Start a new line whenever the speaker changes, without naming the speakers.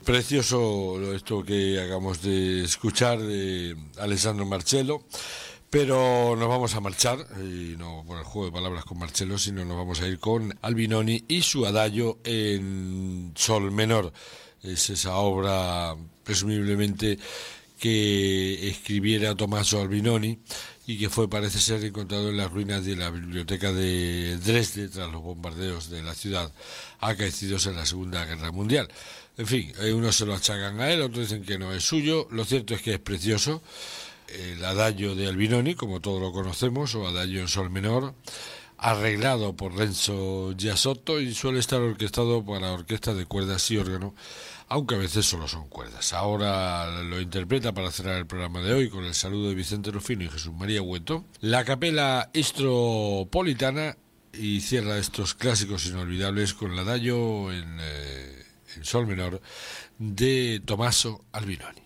Precioso esto que acabamos de escuchar de Alessandro Marcello, pero nos vamos a marchar, y no por el juego de palabras con Marcello, sino nos vamos a ir con Albinoni y su adagio en sol menor. Es esa obra presumiblemente que escribiera Tommaso Albinoni y que fue, parece ser, encontrado en las ruinas de la biblioteca de Dresde tras los bombardeos de la ciudad acaecidos en la Segunda Guerra Mundial. En fin, unos se lo achacan a él, otros dicen que no es suyo. Lo cierto es que es precioso el adagio de Albinoni, como todos lo conocemos, o adagio en sol menor, arreglado por Renzo Giasotto y suele estar orquestado para orquesta de cuerdas y órgano, aunque a veces solo son cuerdas. Ahora lo interpreta, para cerrar el programa de hoy, con el saludo de Vicente Rufino y Jesús María Hueto, la Capella Istropolitana, y cierra estos clásicos inolvidables con el adagio en sol menor de Tommaso Albinoni.